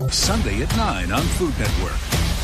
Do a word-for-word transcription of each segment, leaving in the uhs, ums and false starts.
Sunday at nine on Food Network.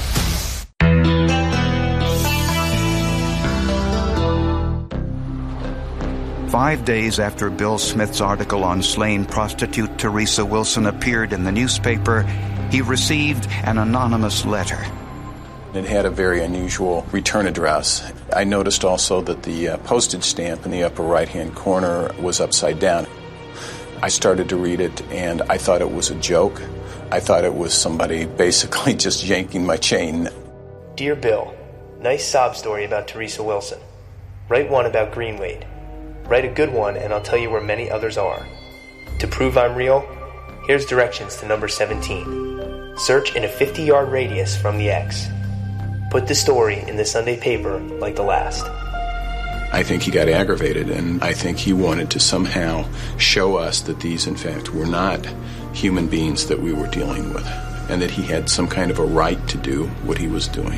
Five days after Bill Smith's article on slain prostitute Teresa Wilson appeared in the newspaper, he received an anonymous letter. It had a very unusual return address. I noticed also that the uh, postage stamp in the upper right-hand corner was upside down. I started to read it, and I thought it was a joke. I thought it was somebody basically just yanking my chain. Dear Bill, nice sob story about Teresa Wilson. Write one about Greenwade. Write a good one, and I'll tell you where many others are. To prove I'm real, here's directions to number seventeen. Search in a fifty-yard radius from the X. Put the story in the Sunday paper like the last. I think he got aggravated, and I think he wanted to somehow show us that these, in fact, were not human beings that we were dealing with, and that he had some kind of a right to do what he was doing.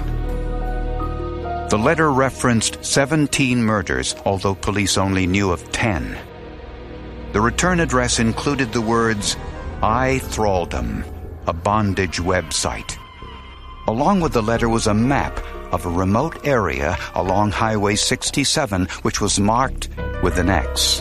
The letter referenced seventeen murders, although police only knew of ten. The return address included the words, I Thraldom, a bondage website. Along with the letter was a map of a remote area along Highway sixty-seven, which was marked with an X.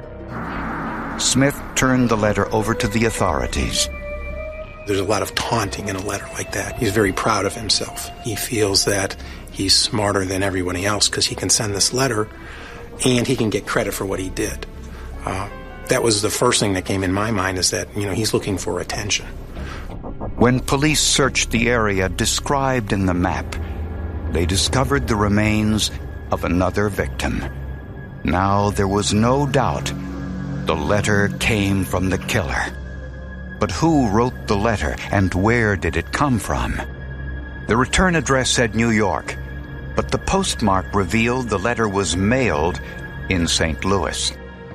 Smith turned the letter over to the authorities. There's a lot of taunting in a letter like that. He's very proud of himself. He feels that he's smarter than everybody else because he can send this letter and he can get credit for what he did. Uh, that was the first thing that came in my mind, is that, you know, he's looking for attention. When police searched the area described in the map, they discovered the remains of another victim. Now there was no doubt the letter came from the killer. But who wrote the letter, and where did it come from? The return address said New York, but the postmark revealed the letter was mailed in Saint Louis.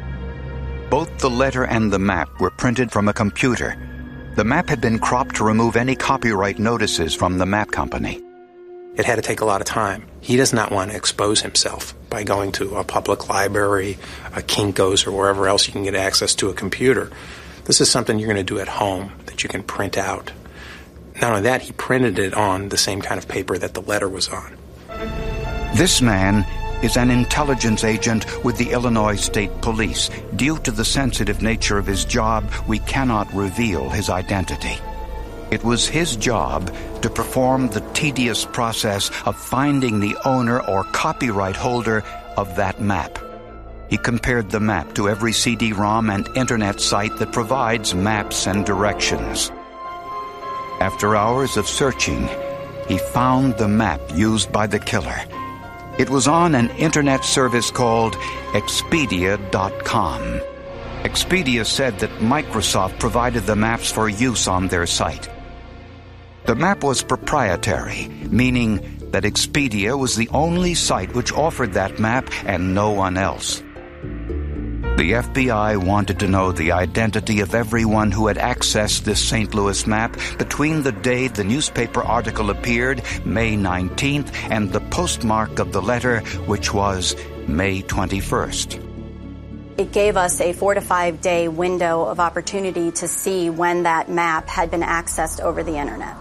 Both the letter and the map were printed from a computer. The map had been cropped to remove any copyright notices from the map company. It had to take a lot of time. He does not want to expose himself by going to a public library, a Kinko's, or wherever else you can get access to a computer. This is something you're going to do at home that you can print out. Not only that, he printed it on the same kind of paper that the letter was on. This man is an intelligence agent with the Illinois State Police. Due to the sensitive nature of his job, we cannot reveal his identity. It was his job to perform the tedious process of finding the owner or copyright holder of that map. He compared the map to every C D ROM and internet site that provides maps and directions. After hours of searching, he found the map used by the killer. It was on an internet service called Expedia dot com. Expedia said that Microsoft provided the maps for use on their site. The map was proprietary, meaning that Expedia was the only site which offered that map and no one else. The F B I wanted to know the identity of everyone who had accessed this Saint Louis map between the day the newspaper article appeared, May nineteenth, and the postmark of the letter, which was May twenty-first. It gave us a four to five day window of opportunity to see when that map had been accessed over the internet.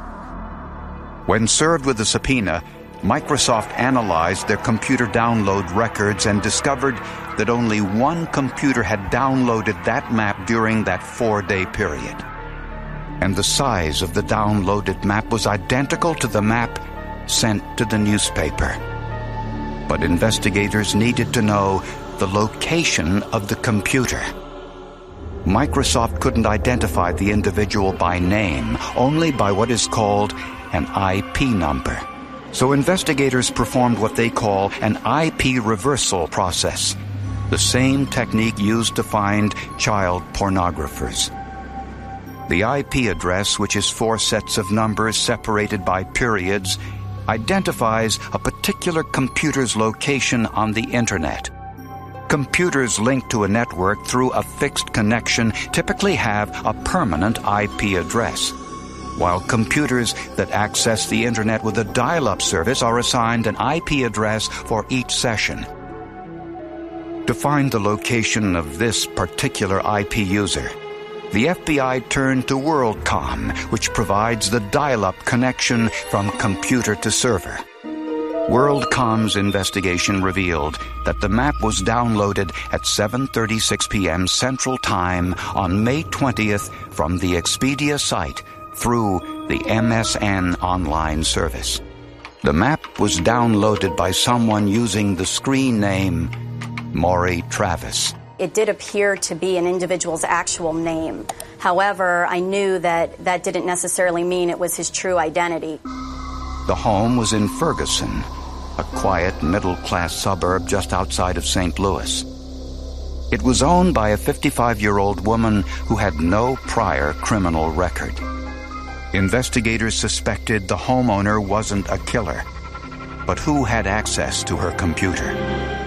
When served with a subpoena, Microsoft analyzed their computer download records and discovered that only one computer had downloaded that map during that four-day period. And the size of the downloaded map was identical to the map sent to the newspaper. But investigators needed to know the location of the computer. Microsoft couldn't identify the individual by name, only by what is called an I P number. So investigators performed what they call an I P reversal process, the same technique used to find child pornographers. The I P address, which is four sets of numbers separated by periods, identifies a particular computer's location on the Internet. Computers linked to a network through a fixed connection typically have a permanent I P address, while computers that access the Internet with a dial-up service are assigned an I P address for each session. To find the location of this particular I P user, the F B I turned to WorldCom, which provides the dial-up connection from computer to server. WorldCom's investigation revealed that the map was downloaded at seven thirty-six p.m. Central Time on May twentieth from the Expedia site through the M S N online service. The map was downloaded by someone using the screen name Maury Travis. It did appear to be an individual's actual name. However, I knew that that didn't necessarily mean it was his true identity. The home was in Ferguson, a quiet middle-class suburb just outside of Saint Louis. It was owned by a fifty-five-year-old woman who had no prior criminal record. Investigators suspected the homeowner wasn't a killer, but who had access to her computer?